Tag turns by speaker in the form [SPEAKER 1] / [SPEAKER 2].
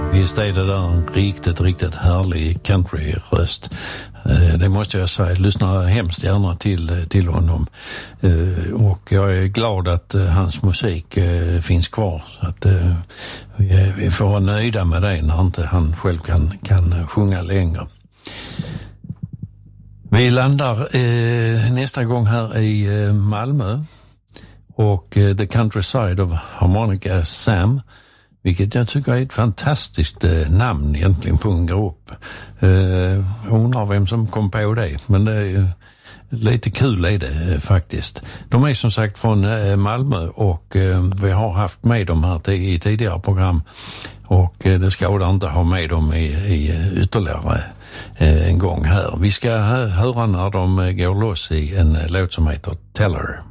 [SPEAKER 1] Visst är det där en riktigt härlig country-röst. Det måste jag säga. Jag lyssnar hemskt gärna till honom. Och jag är glad att hans musik finns kvar. Så att vi får vara nöjda med det när inte han själv kan sjunga längre. Vi landar nästa gång här i Malmö. Och The Countryside of Harmonica Sam. Vilket jag tycker är ett fantastiskt namn egentligen på en grupp. Jag undrar vem som kom på det. Men det är lite kul är det faktiskt. De är som sagt från Malmö och vi har haft med dem här i tidigare program. Och det skadar inte ha med dem i ytterligare en gång här. Vi ska höra när de går loss i en låt som heter Teller.